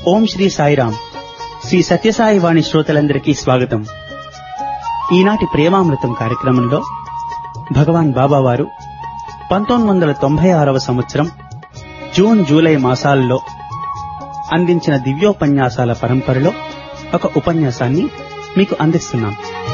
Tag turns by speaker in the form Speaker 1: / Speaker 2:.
Speaker 1: ఓం శ్రీ సాయిరాం. శ్రీ సత్యసాయి వాణి శ్రోతలందరికీ స్వాగతం. ఈనాటి ప్రేమామృతం కార్యక్రమంలో భగవాన్ బాబావారు 1996వ సంవత్సరం జూన్ జూలై మాసాల్లో అందించిన దివ్యోపన్యాసాల పరంపరలో ఒక ఉపన్యాసాన్ని మీకు అందిస్తున్నాం.